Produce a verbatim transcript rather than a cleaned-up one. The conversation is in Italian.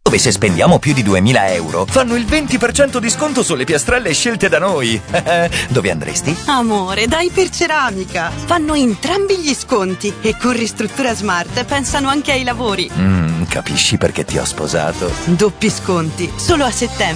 dove se spendiamo più di duemila euro fanno il venti per cento di sconto sulle piastrelle scelte da noi. Dove andresti? Amore, da Iperceramica. Fanno entrambi gli sconti e con Ristruttura Smart pensano anche ai lavori. Mm, capisci perché ti ho sposato? Doppi sconti, solo a settembre.